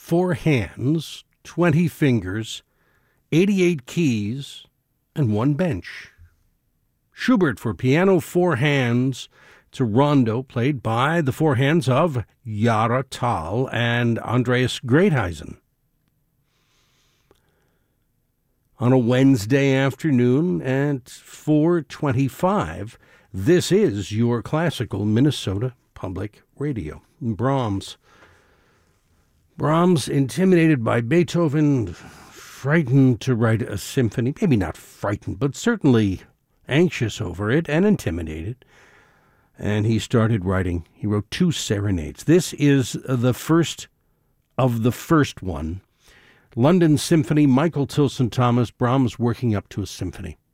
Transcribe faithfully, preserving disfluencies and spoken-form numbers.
four hands, twenty fingers, eighty-eight keys, and one bench. Schubert for piano, four hands. It's a rondo played by the four hands of Yara Tal and Andreas Greatheisen. On a Wednesday afternoon at four twenty-five, this is your classical Minnesota Public Radio. Brahms. Brahms, intimidated by Beethoven, frightened to write a symphony, maybe not frightened, but certainly anxious over it and intimidated. And he started writing. He wrote two serenades. This is the first of the first one. London Symphony, Michael Tilson Thomas, Brahms working up to a symphony.